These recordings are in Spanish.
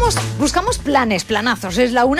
Buscamos planazos. Es la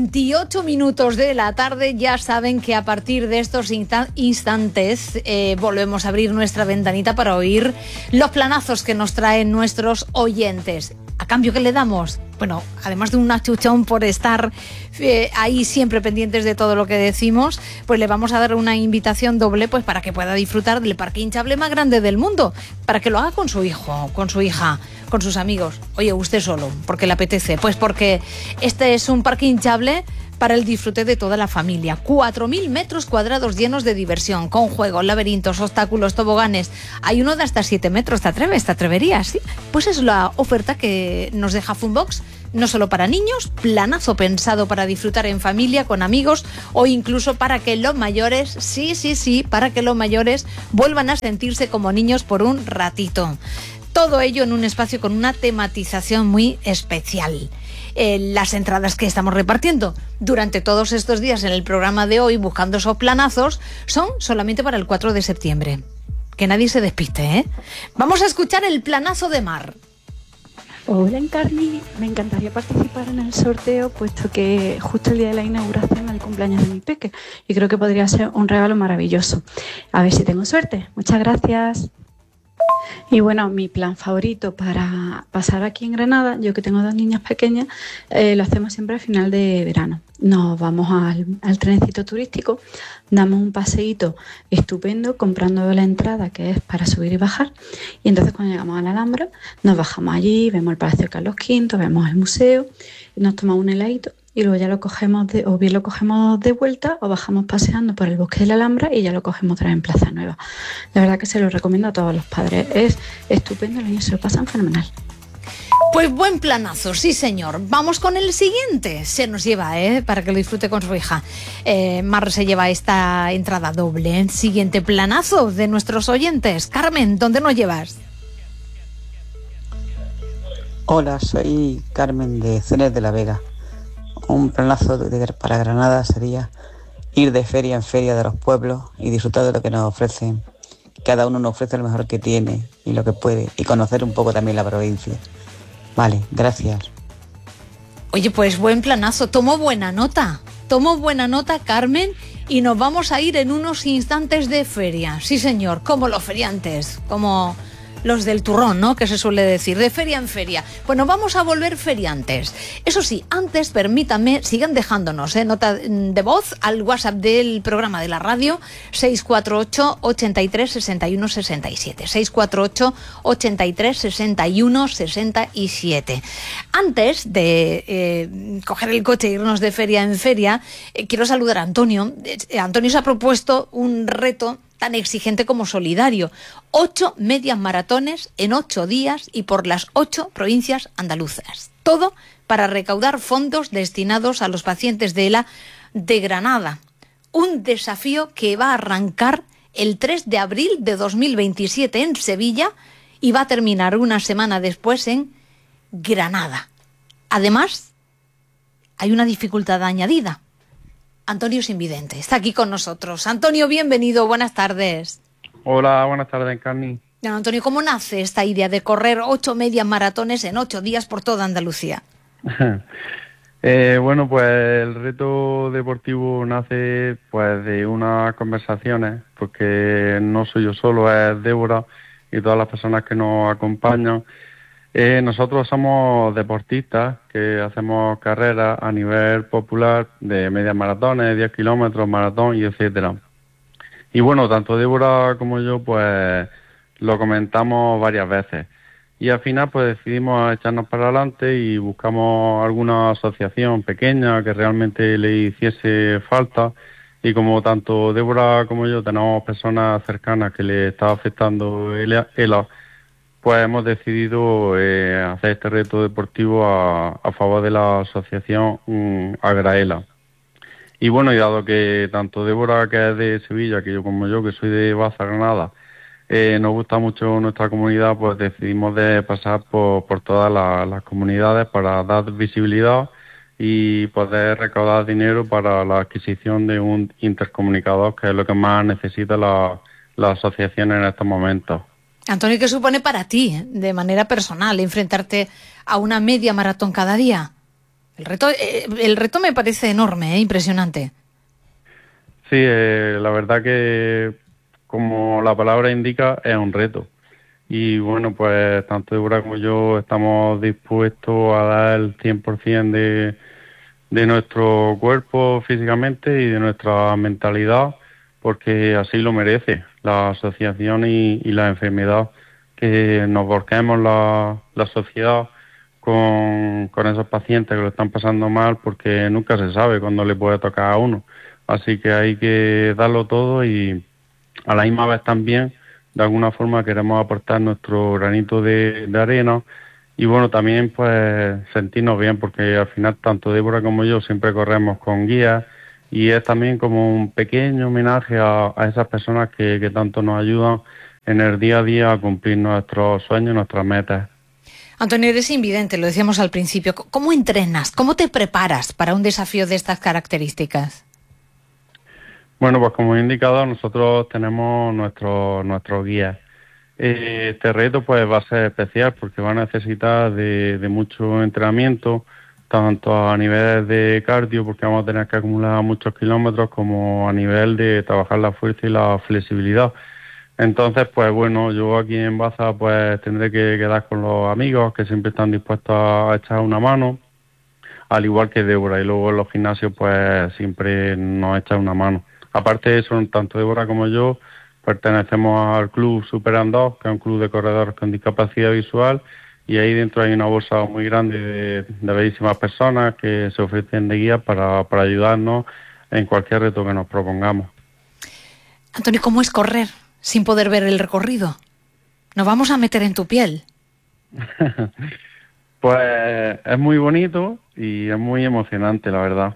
1:28 de la tarde. Ya saben que a partir de estos instantes volvemos a abrir nuestra ventanita para oír los planazos que nos traen nuestros oyentes. ¿A cambio qué le damos? Bueno, además de un achuchón por estar ahí siempre pendientes de todo lo que decimos, pues le vamos a dar una invitación doble pues para que pueda disfrutar del parque hinchable más grande del mundo, para que lo haga con su hijo, con su hija, con sus amigos. Oye, usted solo, porque le apetece. Pues porque este es un parque hinchable para el disfrute de toda la familia. 4.000 metros cuadrados llenos de diversión, con juegos, laberintos, obstáculos, toboganes. Hay uno de hasta 7 metros. ¿Te atreves? ¿Te atreverías? ¿Sí? Pues es la oferta que nos deja Funbox. No solo para niños, planazo pensado para disfrutar en familia, con amigos o incluso para que los mayores, para que los mayores vuelvan a sentirse como niños por un ratito. Todo ello en un espacio con una tematización muy especial. Las entradas que estamos repartiendo durante todos estos días en el programa de hoy, buscando esos planazos, son solamente para el 4 de septiembre. Que nadie se despiste, ¿eh? Vamos a escuchar el planazo de Mar. Hola, Encarni. Me encantaría participar en el sorteo, puesto que justo el día de la inauguración es el cumpleaños de mi peque y creo que podría ser un regalo maravilloso. A ver si tengo suerte. Muchas gracias. Y bueno, mi plan favorito para pasar aquí en Granada, yo que tengo 2 niñas pequeñas, lo hacemos siempre al final de verano. Nos vamos al trencito turístico, damos un paseíto estupendo comprando la entrada que es para subir y bajar, y entonces cuando llegamos a la Alhambra nos bajamos allí, vemos el Palacio de Carlos V, vemos el museo, nos tomamos un heladito y luego ya lo cogemos o bien lo cogemos de vuelta o bajamos paseando por el bosque de la Alhambra y ya lo cogemos otra vez en Plaza Nueva. La verdad que se lo recomiendo a todos los padres, es estupendo, los niños se lo pasan fenomenal. Pues buen planazo, sí señor. Vamos con el siguiente. Se nos lleva, para que lo disfrute con su hija. Mar se lleva esta entrada doble. Siguiente planazo de nuestros oyentes. Carmen, ¿dónde nos llevas? Hola, soy Carmen de Cenes de la Vega. Un planazo para Granada sería ir de feria en feria de los pueblos y disfrutar de lo que nos ofrecen. Cada uno nos ofrece lo mejor que tiene y lo que puede, y conocer un poco también la provincia. Vale, gracias. Oye, pues buen planazo. Tomo buena nota, Carmen, y nos vamos a ir en unos instantes de feria. Sí, señor, como los feriantes, como los del turrón, ¿no?, que se suele decir, de feria en feria. Bueno, vamos a volver feriantes. Eso sí, antes, permítanme, sigan dejándonos nota de voz al WhatsApp del programa de la radio, 648 83 61 67. 648 83 61 67. Antes de coger el coche e irnos de feria en feria, quiero saludar a Antonio. Antonio se ha propuesto un reto tan exigente como solidario: 8 medias maratones en 8 días y por las 8 provincias andaluzas. Todo para recaudar fondos destinados a los pacientes de ELA de Granada. Un desafío que va a arrancar el 3 de abril de 2027 en Sevilla y va a terminar una semana después en Granada. Además, hay una dificultad añadida. Antonio es invidente, está aquí con nosotros. Antonio, bienvenido, buenas tardes. Hola, buenas tardes, Encarni. Antonio, ¿cómo nace esta idea de correr 8 medias maratones en 8 días por toda Andalucía? Bueno, pues el reto deportivo nace pues de unas conversaciones, porque no soy yo solo, es Débora y todas las personas que nos acompañan. Nosotros somos deportistas que hacemos carreras a nivel popular de medias maratones, 10 kilómetros, maratón y etcétera. Y bueno, tanto Débora como yo pues lo comentamos varias veces. Y al final pues decidimos echarnos para adelante y buscamos alguna asociación pequeña que realmente le hiciese falta. Y como tanto Débora como yo tenemos personas cercanas que le está afectando ELA, pues hemos decidido hacer este reto deportivo a favor de la asociación Agraela. Y bueno, y dado que tanto Débora, que es de Sevilla, que yo como yo, que soy de Baza, Granada, nos gusta mucho nuestra comunidad, pues decidimos de pasar por todas las comunidades para dar visibilidad y poder recaudar dinero para la adquisición de un intercomunicador, que es lo que más necesita la asociación en estos momentos. Antonio, ¿qué supone para ti, de manera personal, enfrentarte a una media maratón cada día? El reto me parece enorme, impresionante. Sí, la verdad que, como la palabra indica, es un reto. Y bueno, pues tanto Débora como yo estamos dispuestos a dar el 100% de nuestro cuerpo físicamente y de nuestra mentalidad, porque así lo merece la asociación y la enfermedad, que nos volquemos la sociedad con esos pacientes que lo están pasando mal, porque nunca se sabe cuándo le puede tocar a uno. Así que hay que darlo todo y a la misma vez también, de alguna forma, queremos aportar nuestro granito de arena y bueno, también pues sentirnos bien, porque al final tanto Débora como yo siempre corremos con guías y es también como un pequeño homenaje a esas personas que tanto nos ayudan en el día a día a cumplir nuestros sueños, nuestras metas. Antonio, eres invidente, lo decíamos al principio. ¿Cómo entrenas? ¿Cómo te preparas para un desafío de estas características? Bueno, pues como he indicado, nosotros tenemos nuestros guías. Este reto pues va a ser especial porque va a necesitar de mucho entrenamiento, tanto a nivel de cardio, porque vamos a tener que acumular muchos kilómetros, como a nivel de trabajar la fuerza y la flexibilidad. Entonces, pues bueno, yo aquí en Baza pues tendré que quedar con los amigos que siempre están dispuestos a echar una mano, al igual que Débora, y luego en los gimnasios pues siempre nos echan una mano. Aparte de eso, tanto Débora como yo pertenecemos al club Superan2, que es un club de corredores con discapacidad visual, y ahí dentro hay una bolsa muy grande de bellísimas personas que se ofrecen de guía para ayudarnos en cualquier reto que nos propongamos. Antonio, ¿cómo es correr sin poder ver el recorrido? Nos vamos a meter en tu piel. Pues es muy bonito y es muy emocionante, la verdad.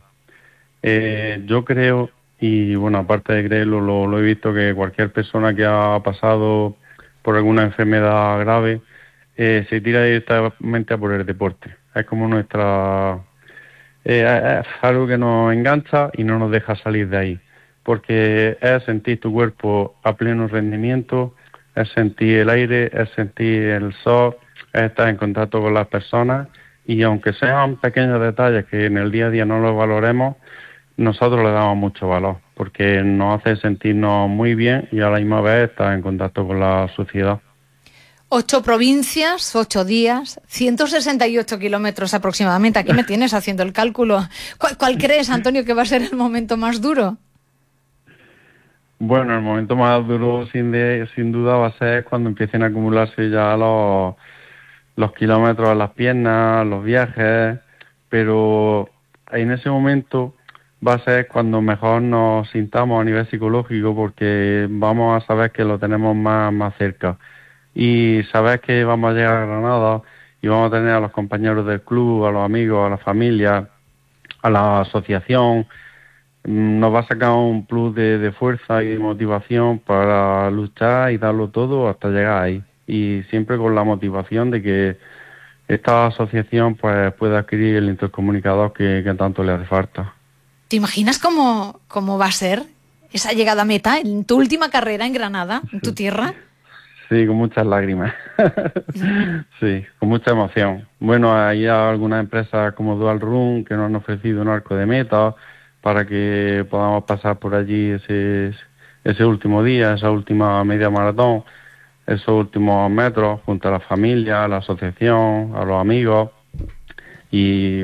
Yo creo, y bueno, aparte de creerlo, lo he visto, que cualquier persona que ha pasado por alguna enfermedad grave se tira directamente a por el deporte. Es como nuestra... es algo que nos engancha y no nos deja salir de ahí, porque es sentir tu cuerpo a pleno rendimiento, es sentir el aire, es sentir el sol, es estar en contacto con las personas, y aunque sean pequeños detalles que en el día a día no los valoremos, nosotros le damos mucho valor, porque nos hace sentirnos muy bien y a la misma vez estar en contacto con la sociedad. 8 provincias, 8 días, 168 kilómetros aproximadamente. Aquí me tienes haciendo el cálculo. ¿Cuál crees, Antonio, que va a ser el momento más duro? Bueno, el momento más duro sin duda va a ser cuando empiecen a acumularse ya los kilómetros en las piernas, los viajes, pero en ese momento va a ser cuando mejor nos sintamos a nivel psicológico, porque vamos a saber que lo tenemos más cerca, y saber que vamos a llegar a Granada y vamos a tener a los compañeros del club, a los amigos, a la familia, a la asociación, nos va a sacar un plus de fuerza y de motivación para luchar y darlo todo hasta llegar ahí, y siempre con la motivación de que esta asociación pues pueda adquirir el intercomunicador que tanto le hace falta. ¿Te imaginas cómo va a ser esa llegada a meta en tu última carrera en Granada, en tu tierra? Sí, con muchas lágrimas. Sí, con mucha emoción. Bueno, hay algunas empresas como Dual Run que nos han ofrecido un arco de meta para que podamos pasar por allí ese último día, esa última media maratón, esos últimos metros junto a la familia, a la asociación, a los amigos, y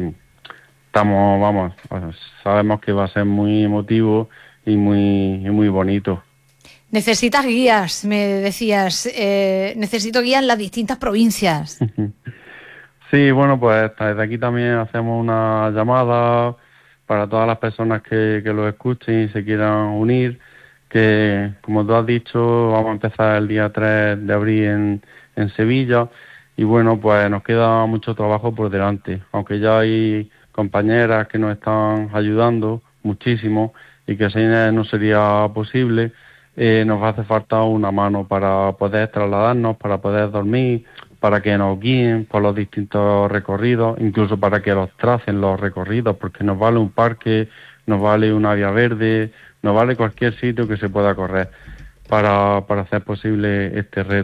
sabemos que va a ser muy emotivo y muy bonito. Necesitas guías, me decías, necesito guías en las distintas provincias. Sí, bueno, pues desde aquí también hacemos una llamada para todas las personas que lo escuchen y se quieran unir, que como tú has dicho, vamos a empezar el día 3 de abril en Sevilla, y bueno, pues nos queda mucho trabajo por delante, aunque ya hay compañeras que nos están ayudando muchísimo y que sin ellas no sería posible. Nos va a hacer falta una mano para poder trasladarnos, para poder dormir, para que nos guíen por los distintos recorridos, incluso para que los tracen los recorridos, porque nos vale un parque, nos vale una vía verde, nos vale cualquier sitio que se pueda correr para hacer posible este reto.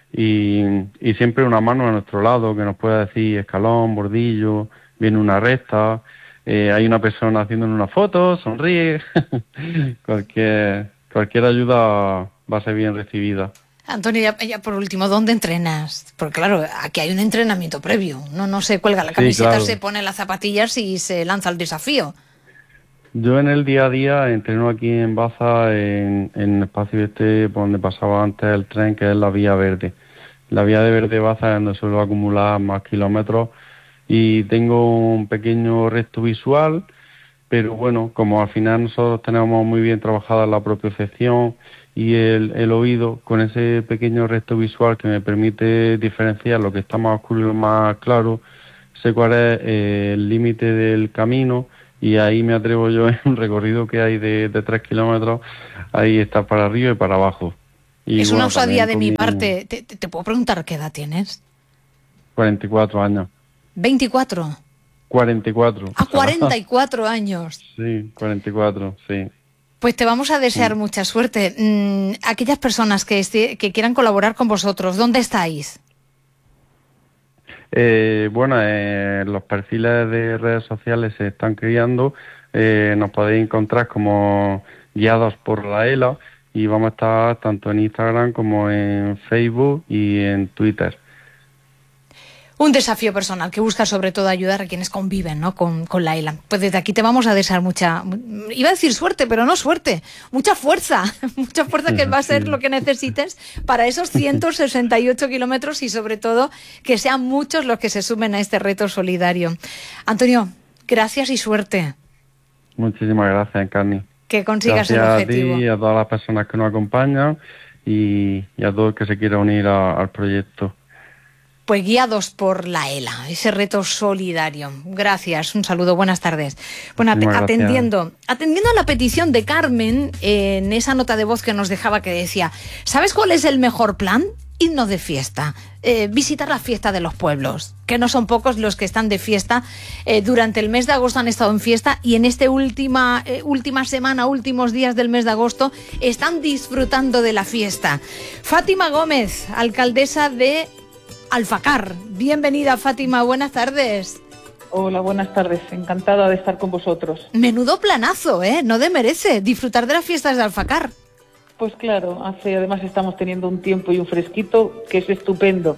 y siempre una mano a nuestro lado que nos pueda decir escalón, bordillo, viene una recta, hay una persona haciéndonos una foto, sonríe. Cualquier ayuda va a ser bien recibida. Antonio, ya por último, ¿dónde entrenas? Porque claro, aquí hay un entrenamiento previo. No se cuelga la camiseta, claro. Se pone las zapatillas y se lanza al desafío. Yo en el día a día entreno aquí en Baza, en el espacio por donde pasaba antes el tren, que es la Vía Verde. La Vía de Verde Baza es donde suelo acumular más kilómetros y tengo un pequeño resto visual, pero bueno, como al final nosotros tenemos muy bien trabajada la propiocepción y el oído, con ese pequeño resto visual que me permite diferenciar lo que está más oscuro y lo más claro, sé cuál es el límite del camino y ahí me atrevo yo en un recorrido que hay de 3 kilómetros, ahí está para arriba y para abajo. Y es una osadía de mi parte. ¿Te puedo preguntar qué edad tienes? 44 años. ¿24? 44. A 44 años. Sí, 44, sí. Pues te vamos a desear mucha suerte. Aquellas personas que quieran colaborar con vosotros, ¿dónde estáis? Los perfiles de redes sociales se están creando. Nos podéis encontrar como Guiados por la ELA y vamos a estar tanto en Instagram como en Facebook y en Twitter. Un desafío personal que busca sobre todo ayudar a quienes conviven, ¿no? con la ELA. Pues desde aquí te vamos a desear iba a decir suerte, pero no suerte, mucha fuerza que va a ser lo que necesites para esos 168 kilómetros y sobre todo que sean muchos los que se sumen a este reto solidario. Antonio, gracias y suerte. Muchísimas gracias, Encarni. Que consigas el objetivo. Gracias a ti y a todas las personas que nos acompañan y a todos que se quieran unir al proyecto. Pues Guiados por la ELA, ese reto solidario. Gracias, un saludo, buenas tardes. Bueno, atendiendo a la petición de Carmen, en esa nota de voz que nos dejaba que decía, ¿sabes cuál es el mejor plan? Irnos de fiesta, visitar la fiesta de los pueblos, que no son pocos los que están de fiesta. Durante el mes de agosto han estado en fiesta y en esta última semana, últimos días del mes de agosto, están disfrutando de la fiesta. Fátima Gómez, alcaldesa de Alfacar. Bienvenida, Fátima, buenas tardes. Hola, buenas tardes, encantada de estar con vosotros. Menudo planazo, no desmerece disfrutar de las fiestas de Alfacar. Pues claro, además estamos teniendo un tiempo y un fresquito que es estupendo,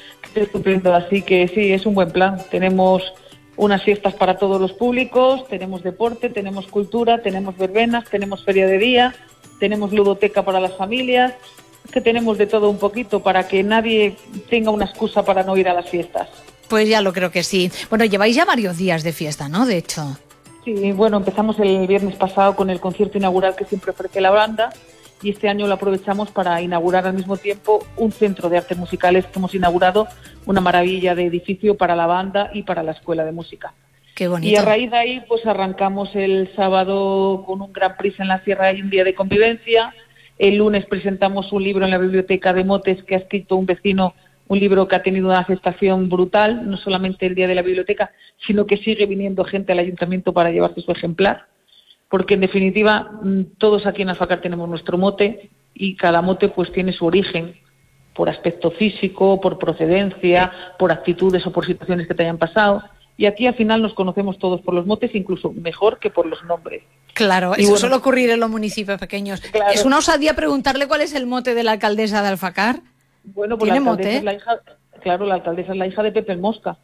así que sí, es un buen plan. Tenemos unas fiestas para todos los públicos, tenemos deporte, tenemos cultura, tenemos verbenas, tenemos feria de día, tenemos ludoteca para las familias, que tenemos de todo un poquito para que nadie tenga una excusa para no ir a las fiestas. Pues ya lo creo que sí. Bueno, lleváis ya varios días de fiesta, ¿no? De hecho. Sí, bueno, empezamos el viernes pasado con el concierto inaugural que siempre ofrece la banda y este año lo aprovechamos para inaugurar al mismo tiempo un centro de artes musicales que hemos inaugurado, una maravilla de edificio para la banda y para la escuela de música. Qué bonito. Y a raíz de ahí pues arrancamos el sábado con un gran prix en la Sierra y un día de convivencia. El lunes presentamos un libro en la biblioteca de Motes que ha escrito un vecino, un libro que ha tenido una aceptación brutal, no solamente el día de la biblioteca, sino que sigue viniendo gente al ayuntamiento para llevarse su ejemplar, porque en definitiva todos aquí en Alfacar tenemos nuestro mote y cada mote pues tiene su origen por aspecto físico, por procedencia, por actitudes o por situaciones que te hayan pasado. Y aquí al final nos conocemos todos por los motes, incluso mejor que por los nombres. Claro, eso suele ocurrir en los municipios pequeños. Claro. ¿Es una osadía preguntarle cuál es el mote de la alcaldesa de Alfacar? Bueno, pues ¿Tiene la alcaldesa mote? es la hija, claro, la alcaldesa es la hija de Pepe el Mosca.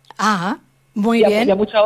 Ah, muy bien. Ya mucha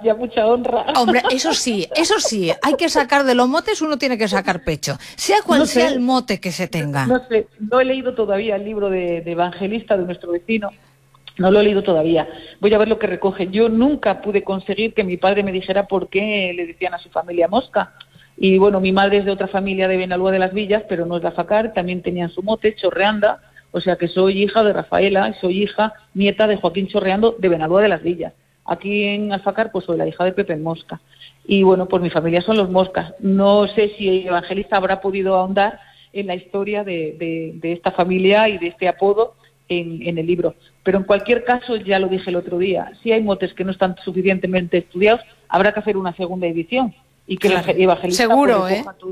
honra. Hombre, eso sí, hay que sacar de los motes, uno tiene que sacar pecho, sea cual sea el mote que se tenga. No sé, no he leído todavía el libro de Evangelista de nuestro vecino. No lo he leído todavía. Voy a ver lo que recoge. Yo nunca pude conseguir que mi padre me dijera por qué le decían a su familia Mosca. Y bueno, mi madre es de otra familia de Benalúa de las Villas, pero no es de Alfacar, también tenían su mote, Chorreanda, o sea que soy hija de Rafaela y soy nieta de Joaquín Chorreando de Benalúa de las Villas. Aquí en Alfacar pues soy la hija de Pepe Mosca. Y bueno, pues mi familia son los Moscas. No sé si Evangelista habrá podido ahondar en la historia de esta familia y de este apodo en el libro. Pero en cualquier caso, ya lo dije el otro día, si hay motes que no están suficientemente estudiados, habrá que hacer una segunda edición y que claro, el Evangelista seguro,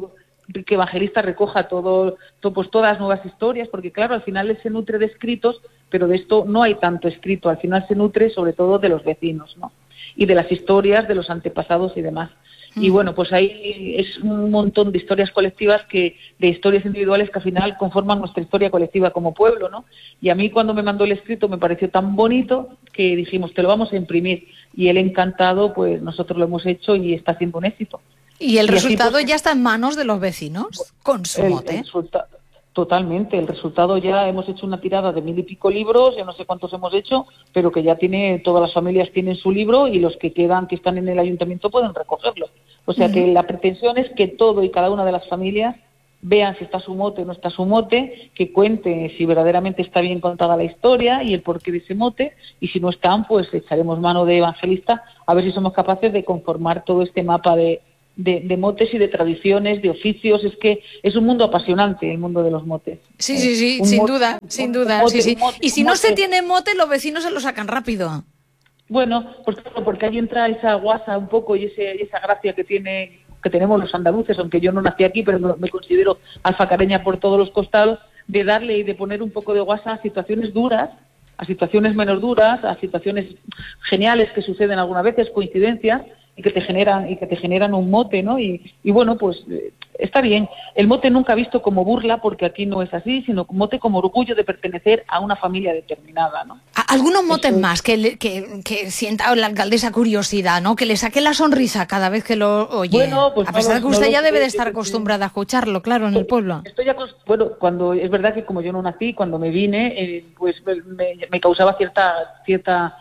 que Evangelista recoja pues todas las nuevas historias, porque claro, al final él se nutre de escritos, pero de esto no hay tanto escrito, al final se nutre sobre todo de los vecinos, ¿no? Y de las historias de los antepasados y demás. Y bueno, pues ahí es un montón de historias colectivas, de historias individuales que al final conforman nuestra historia colectiva como pueblo, ¿no? Y a mí cuando me mandó el escrito me pareció tan bonito que dijimos, te lo vamos a imprimir. Y él encantado, pues nosotros lo hemos hecho y está siendo un éxito. ¿Y el resultado así, pues, ya está en manos de los vecinos con su mote? Totalmente, el resultado ya hemos hecho una tirada de 1000 y pico libros, yo no sé cuántos hemos hecho, pero que ya todas las familias tienen su libro y los que quedan, que están en el ayuntamiento, pueden recogerlo. O sea que la pretensión es que todo y cada una de las familias vean si está su mote o no está su mote, que cuenten si verdaderamente está bien contada la historia y el porqué de ese mote, y si no están, pues echaremos mano de Evangelista a ver si somos capaces de conformar todo este mapa de motes y de tradiciones, de oficios. Es que es un mundo apasionante, el mundo de los motes. Sí, sin duda. Y si no se tiene mote, los vecinos se lo sacan rápido. Bueno, pues claro, porque ahí entra esa guasa un poco y esa gracia que tenemos los andaluces, aunque yo no nací aquí, pero me considero alfacareña por todos los costados, de darle y de poner un poco de guasa a situaciones duras, a situaciones menos duras, a situaciones geniales que suceden algunas veces, coincidencias, y que te generan un mote, ¿no? Y bueno, pues está bien. El mote nunca visto como burla, porque aquí no es así, sino mote como orgullo de pertenecer a una familia determinada, ¿no? Algunos motes más que sienta la alcaldesa curiosidad, ¿no? Que le saque la sonrisa cada vez que lo oye. Bueno, pues a pesar de que usted ya debe de estar acostumbrada a escucharlo, claro, en el pueblo. Cuando es verdad que como yo no nací, cuando me vine, pues me causaba cierta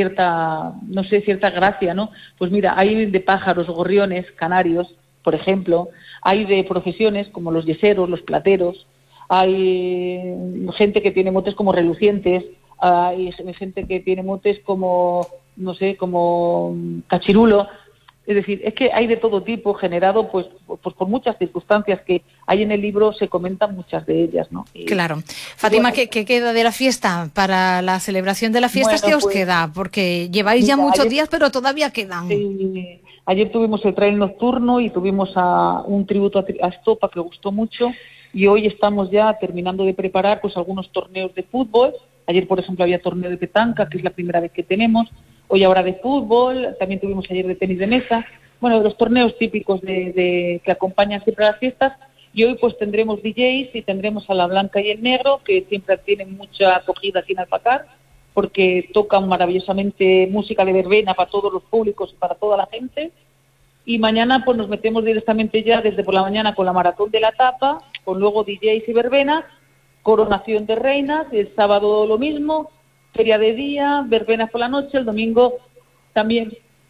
gracia, ¿no? Pues mira, hay de pájaros, gorriones, canarios, por ejemplo, hay de profesiones como los yeseros, los plateros, hay gente que tiene motes como relucientes, hay gente que tiene motes como, no sé, como cachirulo. Es decir, es que hay de todo tipo, generado pues por muchas circunstancias que hay en el libro, se comentan muchas de ellas, ¿no? Claro. Fátima, ¿qué queda de la fiesta? Para la celebración de la fiesta, ¿qué os queda? Porque lleváis ya muchos días, pero todavía quedan. Sí, ayer tuvimos el trail nocturno y tuvimos un tributo a Estopa que gustó mucho, y hoy estamos ya terminando de preparar pues algunos torneos de fútbol. Ayer, por ejemplo, había torneo de petanca, que es la primera vez que tenemos. Hoy ahora de fútbol, también tuvimos ayer de tenis de mesa. Bueno, los torneos típicos que acompañan siempre a las fiestas. Y hoy pues tendremos DJs y tendremos a la Blanca y el Negro, que siempre tienen mucha acogida aquí en Alfacar, porque tocan maravillosamente música de verbena para todos los públicos y para toda la gente. Y mañana pues nos metemos directamente ya desde por la mañana con la maratón de la tapa, con luego DJs y verbenas, coronación de reinas, el sábado lo mismo, feria de día, verbenas por la noche, el domingo también.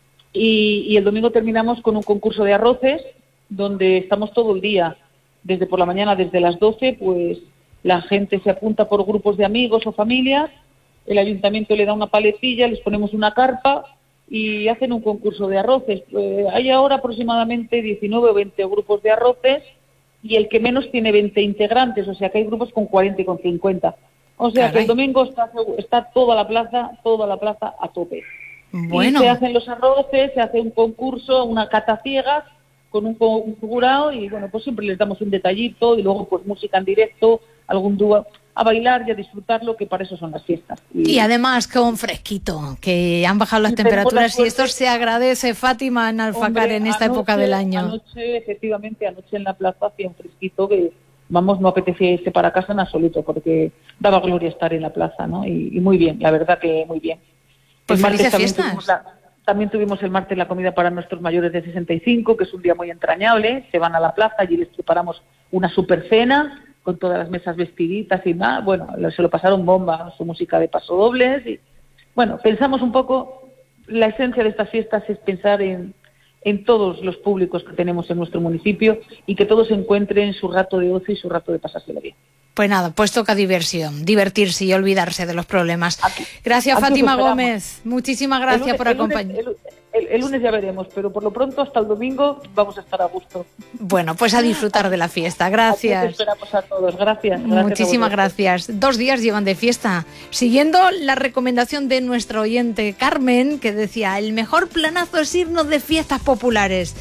Y el domingo terminamos con un concurso de arroces, donde estamos todo el día, desde por la mañana, desde las 12, pues la gente se apunta por grupos de amigos o familias, el ayuntamiento le da una paletilla, les ponemos una carpa y hacen un concurso de arroces. Hay ahora aproximadamente 19 o 20 grupos de arroces, y el que menos tiene 20 integrantes, o sea que hay grupos con 40 y con 50. O sea, que el domingo está toda la plaza a tope. Bueno. Y se hacen los arroces, se hace un concurso, una cata ciegas con un jurado, y bueno, pues siempre les damos un detallito, y luego pues música en directo, algún dúo, a bailar y a disfrutarlo, que para eso son las fiestas. Y además con fresquito, que han bajado las temperaturas, y esto se agradece, Fátima, en Alfacar, en esta época del año. Anoche en la plaza hacía un fresquito que, vamos, no apetecía irse para casa en absoluto, porque daba gloria estar en la plaza, ¿no? Y muy bien, la verdad que muy bien. Pues felices fiestas. También tuvimos el martes la comida para nuestros mayores de 65, que es un día muy entrañable. Se van a la plaza, allí les preparamos una super cena con todas las mesas vestiditas y más. Bueno, se lo pasaron bomba, su música de pasodobles. Y bueno, pensamos un poco, la esencia de estas fiestas es pensar en todos los públicos que tenemos en nuestro municipio, y que todos encuentren su rato de ocio y su rato de pasárselo bien. Pues nada, pues toca divertirse y olvidarse de los problemas. Gracias, Fátima Gómez. Muchísimas gracias por acompañarnos. El lunes ya veremos, pero por lo pronto hasta el domingo vamos a estar a gusto. Bueno, pues a disfrutar de la fiesta. Gracias. Aquí te esperamos a todos. Gracias. Muchísimas gracias. 2 días llevan de fiesta. Siguiendo la recomendación de nuestro oyente Carmen, que decía, el mejor planazo es irnos de fiestas populares.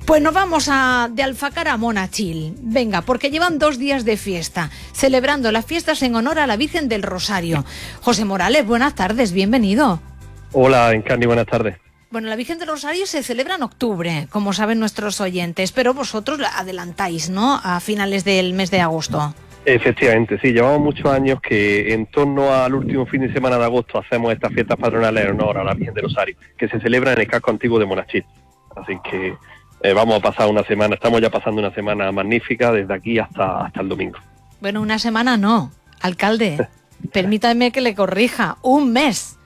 Pues nos vamos de Alfacar a Monachil. Venga, porque llevan 2 días de fiesta, celebrando las fiestas en honor a la Virgen del Rosario. José Morales, buenas tardes, bienvenido. Hola, Encarni, buenas tardes. Bueno, la Virgen del Rosario se celebra en octubre, como saben nuestros oyentes, pero vosotros la adelantáis, ¿no?, a finales del mes de agosto. Efectivamente, sí, llevamos muchos años que en torno al último fin de semana de agosto hacemos estas fiestas patronales en honor a la Virgen del Rosario, que se celebra en el casco antiguo de Monachil. Así que vamos a pasar una semana, estamos ya pasando una semana magnífica desde aquí hasta el domingo. Bueno, una semana no, alcalde, permítame que le corrija, un mes.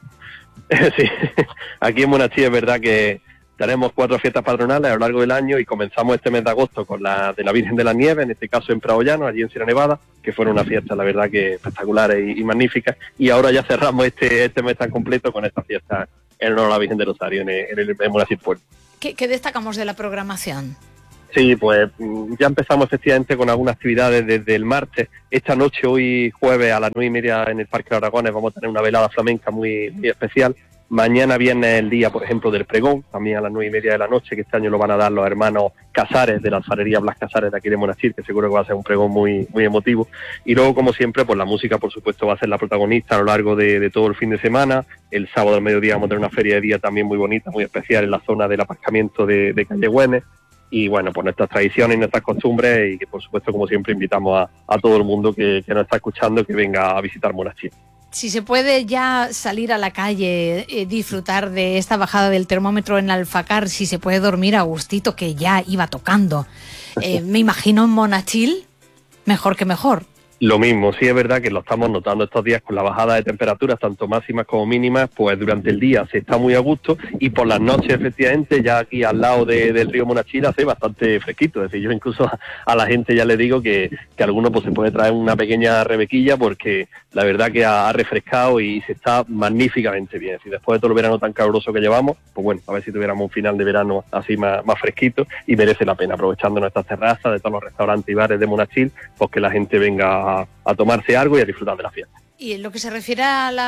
Sí, aquí en Monachil es verdad que tenemos 4 fiestas patronales a lo largo del año y comenzamos este mes de agosto con la de la Virgen de la Nieve, en este caso en Prado Llano, allí en Sierra Nevada, que fueron unas fiestas, la verdad, que espectaculares y magníficas. Y ahora ya cerramos este mes tan completo con esta fiesta en honor a la Virgen de Rosario en Monachil Pueblo. ¿Qué destacamos de la programación? Sí, pues ya empezamos efectivamente con algunas actividades desde el martes. Esta noche, hoy jueves a las 9:30 en el Parque de Aragones, vamos a tener una velada flamenca muy especial. Mañana viernes el día, por ejemplo, del pregón, también a las 9:30 de la noche, que este año lo van a dar los hermanos Casares, de la alfarería Blas Casares de aquí de Monachil, que seguro que va a ser un pregón muy emotivo. Y luego, como siempre, pues la música, por supuesto, va a ser la protagonista a lo largo de todo el fin de semana. El sábado al mediodía vamos a tener una feria de día también muy bonita, muy especial, en la zona del aparcamiento de Calle Güemes. Y bueno, pues nuestras tradiciones y nuestras costumbres, y que por supuesto, como siempre, invitamos a todo el mundo que nos está escuchando que venga a visitar Monachil. Si se puede ya salir a la calle, disfrutar de esta bajada del termómetro en Alfacar, si se puede dormir a gustito, que ya iba tocando. Me imagino en Monachil, mejor que mejor. Lo mismo, sí es verdad que lo estamos notando estos días con la bajada de temperaturas, tanto máximas como mínimas, pues durante el día se está muy a gusto y por las noches, efectivamente, ya aquí al lado del río Monachil hace bastante fresquito. Es decir, yo incluso a la gente ya le digo que alguno pues se puede traer una pequeña rebequilla, porque la verdad que ha refrescado y se está magníficamente bien. Si después de todo el verano tan caluroso que llevamos, pues bueno, a ver si tuviéramos un final de verano así más fresquito, y merece la pena, aprovechando nuestras terrazas de todos los restaurantes y bares de Monachil, pues que la gente venga a tomarse algo y a disfrutar de la fiesta. Y en lo que se refiere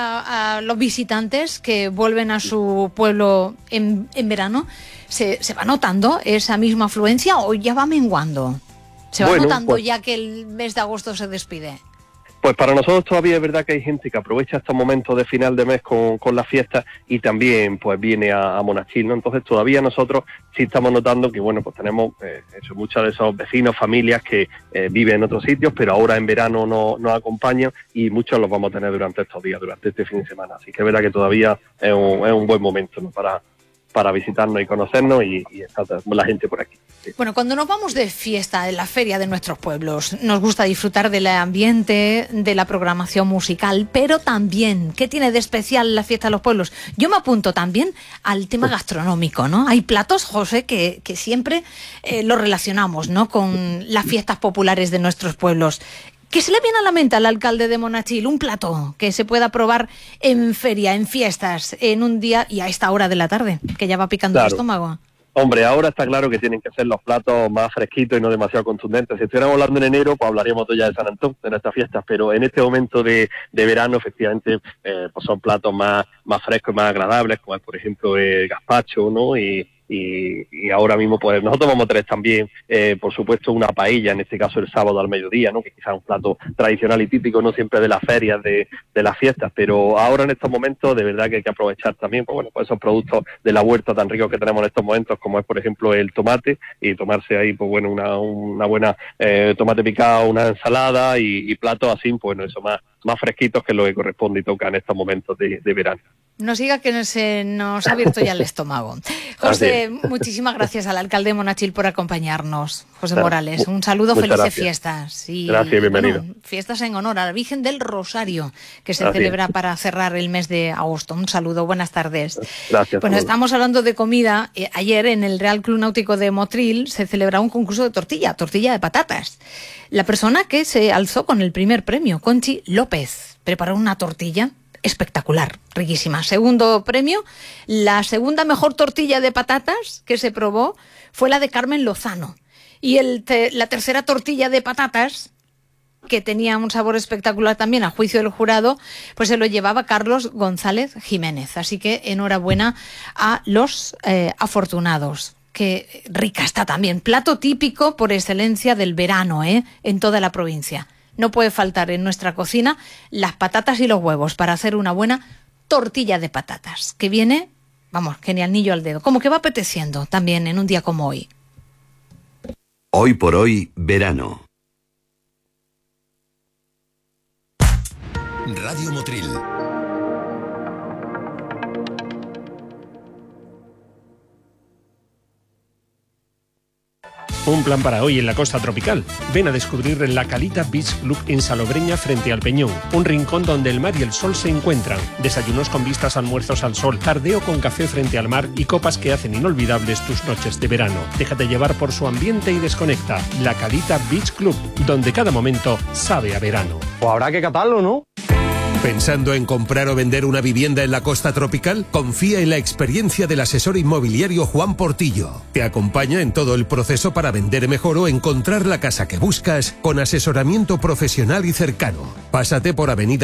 a los visitantes que vuelven a su pueblo en verano, ¿se va notando esa misma afluencia o ya va menguando? ¿Se va notando pues, ya que el mes de agosto se despide? Pues para nosotros todavía es verdad que hay gente que aprovecha estos momentos de final de mes con las fiestas y también pues viene a Monachil, ¿no? Entonces todavía nosotros sí estamos notando que bueno, pues tenemos muchos de esos vecinos, familias que viven en otros sitios, pero ahora en verano nos acompañan, y muchos los vamos a tener durante estos días, durante este fin de semana. Así que es verdad que todavía es un buen momento, ¿no?, para visitarnos y conocernos y estar la gente por aquí. Sí. Bueno, cuando nos vamos de fiesta en la feria de nuestros pueblos, nos gusta disfrutar del ambiente, de la programación musical, pero también, ¿qué tiene de especial la fiesta de los pueblos? Yo me apunto también al tema gastronómico, ¿no? Hay platos, José, que siempre los relacionamos, ¿no?, con las fiestas populares de nuestros pueblos. ¿Qué se le viene a la mente al alcalde de Monachil? Un plato que se pueda probar en feria, en fiestas, en un día y a esta hora de la tarde, que ya va picando el estómago. Hombre, ahora está claro que tienen que ser los platos más fresquitos y no demasiado contundentes. Si estuviéramos hablando en enero, pues hablaríamos ya de San Antón, de nuestras fiestas, pero en este momento de verano, efectivamente, pues son platos más frescos y más agradables, como es, por ejemplo, el gazpacho, ¿no? Y ahora mismo pues nosotros vamos a tener también por supuesto una paella, en este caso el sábado al mediodía, ¿no?, que quizás es un plato tradicional y típico, no siempre de las ferias, de las fiestas, pero ahora en estos momentos de verdad que hay que aprovechar también pues bueno, pues esos productos de la huerta tan ricos que tenemos en estos momentos, como es por ejemplo el tomate, y tomarse ahí pues bueno una buena tomate picado, una ensalada y platos así, pues bueno, eso más fresquitos, que es lo que corresponde y toca en estos momentos de verano. No siga que se nos ha abierto ya el estómago. José, muchísimas gracias al alcalde de Monachil por acompañarnos. José Morales, un saludo, felices fiestas. Y, gracias, bienvenido. Bueno, fiestas en honor a la Virgen del Rosario, que se celebra para cerrar el mes de agosto. Un saludo, buenas tardes. Gracias. Bueno, estamos hablando de comida. Ayer en el Real Club Náutico de Motril se celebraba un concurso de tortilla de patatas. La persona que se alzó con el primer premio, Conchi López, preparó una tortilla espectacular, riquísima. Segundo premio, la segunda mejor tortilla de patatas que se probó fue la de Carmen Lozano. Y la tercera tortilla de patatas, que tenía un sabor espectacular también a juicio del jurado, pues se lo llevaba Carlos González Jiménez. Así que enhorabuena a los afortunados. qué rica está también. Plato típico por excelencia del verano, en toda la provincia. No puede faltar en nuestra cocina las patatas y los huevos para hacer una buena tortilla de patatas, que viene, vamos, que ni al anillo al dedo. Como que va apeteciendo también en un día como hoy. Hoy por hoy, verano. Radio Motril. Un plan para hoy en la costa tropical. Ven a descubrir la Calita Beach Club en Salobreña frente al Peñón. Un rincón donde el mar y el sol se encuentran. Desayunos con vistas, almuerzos al sol, tardeo con café frente al mar y copas que hacen inolvidables tus noches de verano. Déjate llevar por su ambiente y desconecta. La Calita Beach Club, donde cada momento sabe a verano. Pues habrá que catarlo, ¿no? ¿Pensando en comprar o vender una vivienda en la costa tropical? Confía en la experiencia del asesor inmobiliario Juan Portillo. Te acompaña en todo el proceso para vender mejor o encontrar la casa que buscas con asesoramiento profesional y cercano. Pásate por Avenida